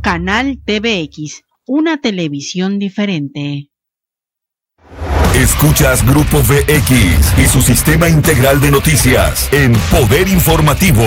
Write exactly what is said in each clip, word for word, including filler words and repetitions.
Canal T V X, una televisión diferente. Escuchas Grupo V X y su sistema integral de noticias en Poder Informativo.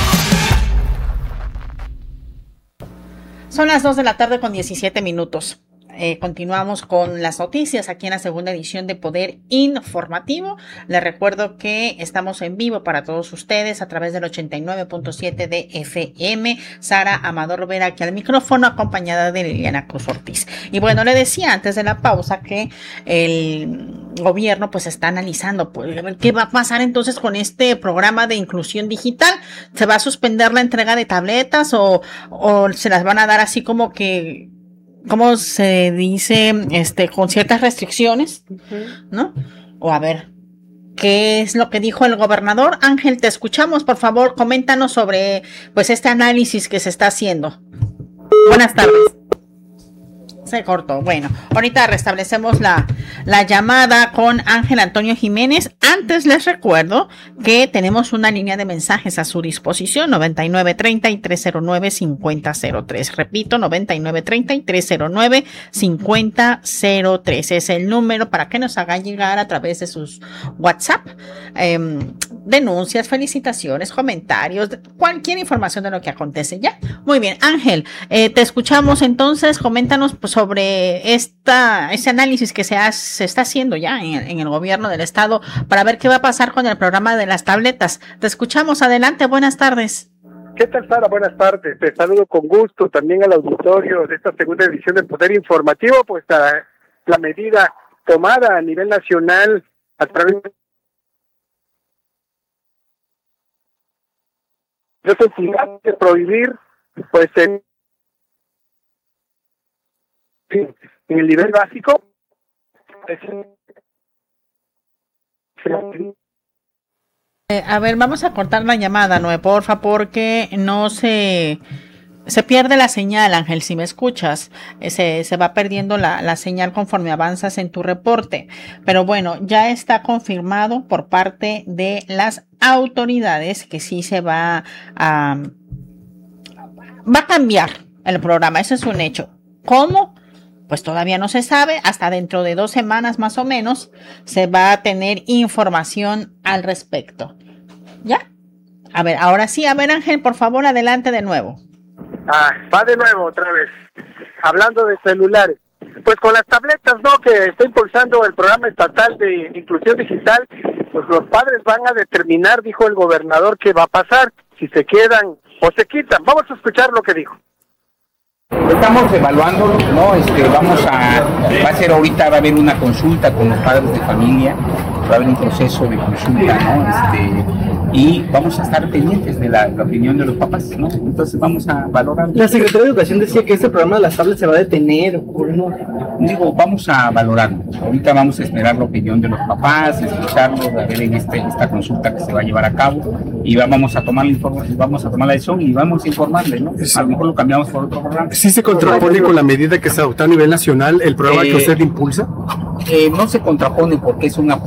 Son las dos de la tarde con diecisiete minutos. Eh, continuamos con las noticias aquí en la segunda edición de Poder Informativo. Les recuerdo que estamos en vivo para todos ustedes a través del ochenta y nueve punto siete de F M. Sara Amador Vera aquí al micrófono, acompañada de Liliana Cruz Ortiz. Y bueno, le decía antes de la pausa que el gobierno pues está analizando pues, qué va a pasar entonces con este programa de inclusión digital. ¿Se va a suspender la entrega de tabletas o, o se las van a dar así como que ¿cómo se dice? Este, con ciertas restricciones, ¿no? O a ver, ¿qué es lo que dijo el gobernador? Ángel, te escuchamos, por favor, coméntanos sobre, pues, este análisis que se está haciendo. Buenas tardes. Se cortó. Bueno, ahorita restablecemos la, la llamada con Ángel Antonio Jiménez. Antes les recuerdo que tenemos una línea de mensajes a su disposición, noventa y nueve treinta y tres cero nueve cincuenta cero tres. Repito, noventa y nueve treinta y tres cero nueve cincuenta cero tres. Es el número para que nos hagan llegar a través de sus WhatsApp eh, denuncias, felicitaciones, comentarios, cualquier información de lo que acontece. ¿Ya? Muy bien, Ángel, eh, te escuchamos entonces. Coméntanos pues, sobre esta, ese análisis que se, ha, se está haciendo ya en, en el gobierno del estado para ver qué va a pasar con el programa de las tabletas. Te escuchamos, adelante, buenas tardes. ¿Qué tal, Sara? Buenas tardes. Te saludo con gusto también al auditorio de esta segunda edición de Poder Informativo, pues a, la medida tomada a nivel nacional a través de, de prohibir, pues en en el nivel básico. Eh, a ver, vamos a cortar la llamada, Noé, porfa, porque no se se pierde la señal, Ángel, si me escuchas, eh, se, se va perdiendo la, la señal conforme avanzas en tu reporte. Pero bueno, ya está confirmado por parte de las autoridades que sí se va a va a cambiar el programa, eso es un hecho. ¿Cómo? Pues todavía no se sabe, hasta dentro de dos semanas más o menos se va a tener información al respecto. ¿Ya? A ver, ahora sí, a ver, Ángel, por favor, adelante de nuevo. Ah, va de nuevo otra vez, hablando de celulares. Pues con las tabletas, ¿no?, que está impulsando el programa estatal de inclusión digital, pues los padres van a determinar, dijo el gobernador, qué va a pasar, si se quedan o se quitan. Vamos a escuchar lo que dijo. Estamos evaluando, ¿no? Este, vamos a, va a ser ahorita, va a haber una consulta con los padres de familia, va a haber un proceso de consulta, ¿no? Este, y vamos a estar pendientes de la, la opinión de los papás, ¿no? Entonces vamos a valorar. La Secretaría de Educación decía que este programa de las tablets se va a detener, ¿o no? Digo, vamos a valorarlo. Ahorita vamos a esperar la opinión de los papás, escucharlos, a ver en este, esta consulta que se va a llevar a cabo, y vamos a tomar la información, vamos a tomar la decisión y vamos a informarle, ¿no? A lo mejor lo cambiamos por otro programa. ¿Sí se contrapone con la medida que se adoptó a nivel nacional, el programa eh, que usted impulsa? Eh, no se contrapone porque es una